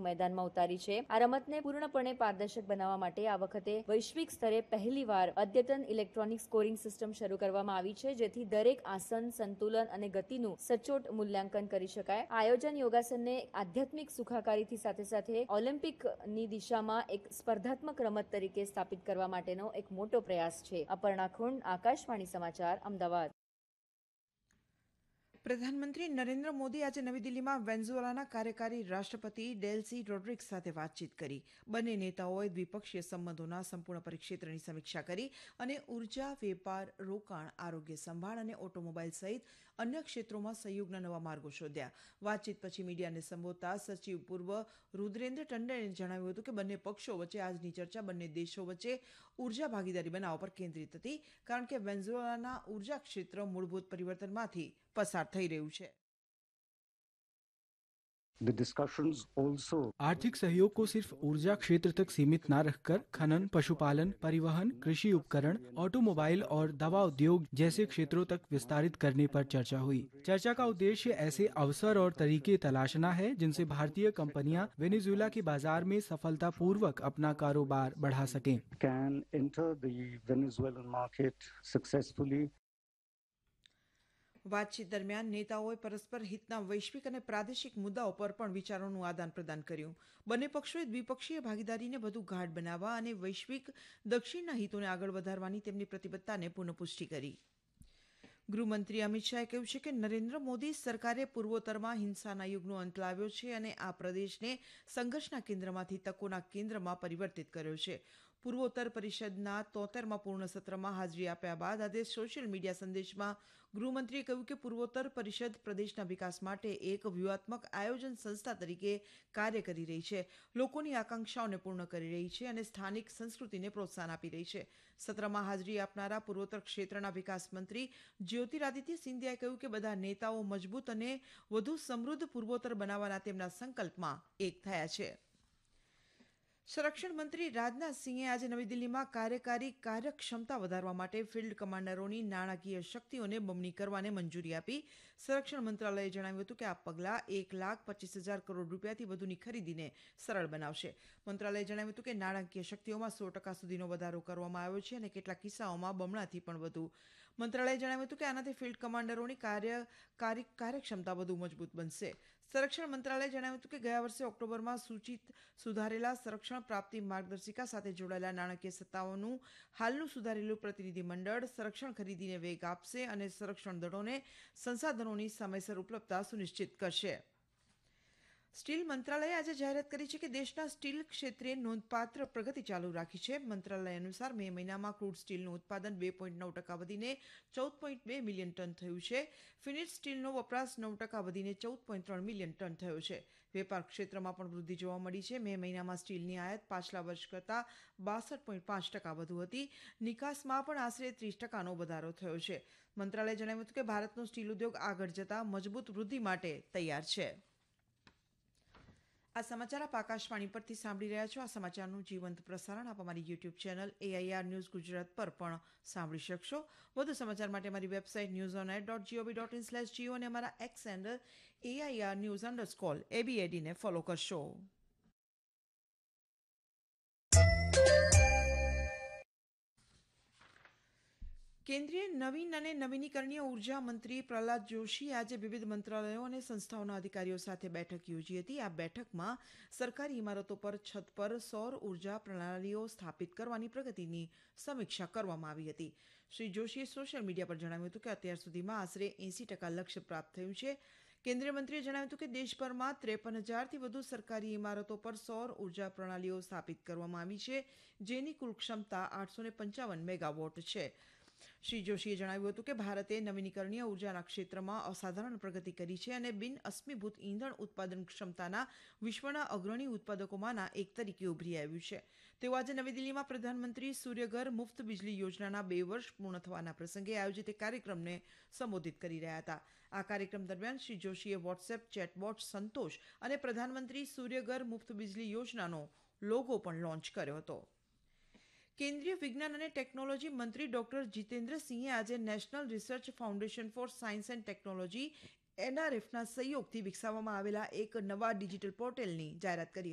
મેદાનમાં ઉતારી છે. આ રમતને પૂર્ણપણે પારદર્શક બનાવવા માટે આ વખતે વૈશ્વિક સ્તરે પહેલીવાર અદ્યતન ઇલેક્ટ્રોનિક સ્કોરિંગ સિસ્ટમ શરૂ કરવામાં આવી છે, જેથી દરેક આસન, સંતુલન અને ગતિનું સચોટ મૂલ્યાંકન કરી શકાય. આયોજન યોગાસનને આધ્યાત્મિક સુખાકારીથી સાથે સાથે ઓલિમ્પિકની દિશામાં એક સ્પર્ધાત્મક રમત તરીકે સ્થાપિત કરવા માટેનો એક મોટો પ્રયાસ છે. અપર્ણા ખુંડ, આકાશવાણી સમાચાર, અમદાવાદ. પ્રધાનમંત્રી નરેન્દ્ર મોદી આજે નવી દિલ્હીમાં વેનેઝુએલાના કાર્યકારી રાષ્ટ્રપતિ ડેલ્સી રોડ્રિગ્સ સાથે વાતચીત કરી. બંને નેતાઓએ દ્વિપક્ષીય સંબંધોના સંપૂર્ણ પરિક્ષેત્રની સમીક્ષા કરી અને ઉર્જા, વેપાર, રોકાણ, આરોગ્ય સંભાળ અને ઓટોમોબાઈલ સહિત અન્ય ક્ષેત્રોમાં સહયોગના નવા માર્ગો શોધ્યા. વાતચીત પછી મીડિયાને સંબોધતા સચિવ પૂર્વ રુદ્રેન્દ્ર ટંડને જણાવ્યું હતું કે બંને પક્ષો વચ્ચે આજની ચર્ચા બંને દેશો વચ્ચે ઉર્જા ભાગીદારી બનાવવા પર કેન્દ્રિત હતી, કારણ કે વેનેઝુએલાના ઉર્જા ક્ષેત્ર મૂળભૂત પરિવર્તનમાંથી પસાર થઈ રહ્યું છે. आर्थिक सहयोग को सिर्फ ऊर्जा क्षेत्र तक सीमित न रखकर खनन, पशुपालन, परिवहन, कृषि उपकरण, ऑटोमोबाइल और दवा उद्योग जैसे क्षेत्रों तक विस्तारित करने पर चर्चा हुई. चर्चा का उद्देश्य ऐसे अवसर और तरीके तलाशना है जिनसे भारतीय कंपनियां वेनेजुएला के बाजार में सफलतापूर्वक अपना कारोबार बढ़ा सकें. વાતચીત દરમિયાન નેતાઓએ પરસ્પર હિતના વૈશ્વિક અને પ્રાદેશિક મુદ્દાઓ પર પણ વિચારોનું આદાન પ્રદાન કર્યું. બંને પક્ષોએ દ્વિપક્ષીય ભાગીદારીને વધુ ગાઢ બનાવવા અને વૈશ્વિક દક્ષિણના હિતોને આગળ વધારવાની તેમની પ્રતિબદ્ધતાને પુનઃપુષ્ટિ કરી. ગૃહમંત્રી અમિત શાહે કહ્યું છે કે નરેન્દ્ર મોદી સરકારે પૂર્વોત્તરમાં હિંસાના યુગનો અંત લાવ્યો છે અને આ પ્રદેશને સંઘર્ષના કેન્દ્રમાંથી તકોના કેન્દ્રમાં પરિવર્તિત કર્યો છે. પૂર્વોત્તર પરિષદના 73મા પૂર્ણ સત્રમાં હાજરી આપ્યા બાદ આજે સોશિયલ મીડિયા સંદેશમાં ગૃહમંત્રીએ કહ્યું કે પૂર્વોત્તર પરિષદ પ્રદેશના વિકાસ માટે એક વ્યૂહાત્મક આયોજન સંસ્થા તરીકે કાર્ય કરી રહી છે, લોકોની આકાંક્ષાઓને પૂર્ણ કરી રહી છે અને સ્થાનિક સંસ્કૃતિને પ્રોત્સાહન આપી રહી છે. સત્રમાં હાજરી આપનારા પૂર્વોત્તર ક્ષેત્રના વિકાસ મંત્રી જ્યોતિરાદિત્ય સિંધિયાએ કહ્યું કે બધા નેતાઓ મજબૂત અને વધુ સમૃદ્ધ પૂર્વોત્તર બનાવવાના તેમના સંકલ્પમાં એક થયા છે. સંરક્ષણ મંત્રી રાજનાથસિંહે આજે નવી દિલ્હીમાં કાર્યકારી કાર્યક્ષમતા વધારવા માટે ફિલ્ડ કમાન્ડરોની નાણાકીય શક્તિઓને બમણી કરવાને મંજૂરી આપી. સંરક્ષણ મંત્રાલયે જણાવ્યું હતું કે આ પગલાં 1,25,000 કરોડ રૂપિયાથી વધુની ખરીદીને સરળ બનાવશે. મંત્રાલયે જણાવ્યું હતું કે નાણાકીય શક્તિઓમાં 100% સુધીનો વધારો કરવામાં આવ્યો છે અને કેટલાક કિસ્સાઓમાં બમણાથી પણ વધુ. મંત્રાલયે જણાવ્યું હતું કે આનાથી ફિલ્ડ કમાન્ડરોની કાર્યક્ષમતા વધુ મજબૂત બનશે. સંરક્ષણ મંત્રાલયે જણાવ્યું હતું કે ગયા વર્ષે ઓક્ટોબરમાં સૂચિત સુધારેલા સંરક્ષણ પ્રાપ્તિ માર્ગદર્શિકા સાથે જોડાયેલા નાણાકીય સત્તાઓનું હાલનું સુધારેલું પ્રતિનિધિમંડળ સંરક્ષણ ખરીદીને વેગ આપશે અને સંરક્ષણ દળોને સંસાધનોની સમયસર ઉપલબ્ધતા સુનિશ્ચિત કરશે. સ્ટીલ મંત્રાલયે આજે જાહેરાત કરી છે કે દેશના સ્ટીલ ક્ષેત્રે નોંધપાત્ર પ્રગતિ ચાલુ રાખી છે. મંત્રાલય અનુસાર મે મહિનામાં ક્રૂડ સ્ટીલનું ઉત્પાદન 2.9% વધીને 14.2 મિલિયન ટન થયું છે. ફિનિશ સ્ટીલનો વપરાશ 9% વધીને 14.3 મિલિયન ટન થયો છે. વેપાર ક્ષેત્રમાં પણ વૃદ્ધિ જોવા મળી છે. મે મહિનામાં સ્ટીલની આયાત પાછલા વર્ષ કરતાં 62.5% વધુ હતી. નિકાસમાં પણ આશરે 30%નો વધારો થયો છે. મંત્રાલયે જણાવ્યું હતું કે ભારતનો સ્ટીલ ઉદ્યોગ આગળ જતા મજબૂત વૃદ્ધિ માટે તૈયાર છે. આ સમાચાર આપ આકાશવાણી પરથી સાંભળી રહ્યા છો. આ સમાચારનું જીવંત પ્રસારણ આપ અમારી YouTube channel AIR news Gujarat પર પણ સાંભળી શકશો. વધુ સમાચાર માટે અમારી વેબસાઇટ newsonet.gov.in/geo અને અમારા એક્સ હેન્ડલ AIR_news_ABAD ને ફોલો કરશો. કેન્દ્રીય નવીન અને નવીનીકરણીય ઉર્જા મંત્રી પ્રહલાદ જોશીએ આજે વિવિધ મંત્રાલયો અને સંસ્થાઓના અધિકારીઓ સાથે બેઠક યોજી હતી. આ બેઠકમાં સરકારી ઇમારતો પર છત પર સૌર ઉર્જા પ્રણાલીઓ સ્થાપિત કરવાની પ્રગતિની સમીક્ષા કરવામાં આવી હતી. શ્રી જોશીએ સોશિયલ મીડિયા પર જણાવ્યું હતું કે અત્યાર સુધીમાં આશરે 80% લક્ષ્ય પ્રાપ્ત થયું છે. કેન્દ્રીય મંત્રીએ જણાવ્યું હતું કે દેશભરમાં 53,000થી વધુ સરકારી ઇમારતો પર સૌર ઉર્જા પ્રણાલીઓ સ્થાપિત કરવામાં આવી છે, જેની કુલ ક્ષમતા 855 મેગાવોટ છે. શ્રી જોશીએ જણાવ્યું હતું કે ભારતે નવીનીકરણીય ઉર્જાના ક્ષેત્રમાં અસાધારણ પ્રગતિ કરી છે અને બિન અશ્મિભૂત ઈંધણ ઉત્પાદન ક્ષમતાના વિશ્વના અગ્રણી ઉત્પાદકોમાંના એક તરીકે ઉભરી આવ્યું છે. તેઓ આજે નવી દિલ્હીમાં પ્રધાનમંત્રી સૂર્યઘર મુફ્ત બિજલી યોજનાના 2 વર્ષ પૂર્ણ થવાના પ્રસંગે આયોજિત એક કાર્યક્રમને સંબોધિત કરી રહ્યા હતા. આ કાર્યક્રમ દરમિયાન શ્રી જોશીએ વોટ્સએપ ચેટબોટ સંતોષ અને પ્રધાનમંત્રી સૂર્યઘર મુફ્ત બિજલી યોજનાનો લોગો પણ લોન્ચ કર્યો હતો. કેન્દ્રીય વિજ્ઞાન અને ટેકનોલોજી મંત્રી ડોક્ટર જીતેન્દ્રસિંહે આજે national research foundation for science and technology NRFના સહયોગથી વિકસાવવામાં આવેલા એક નવા ડિજિટલ પોર્ટલની જાહેરાત કરી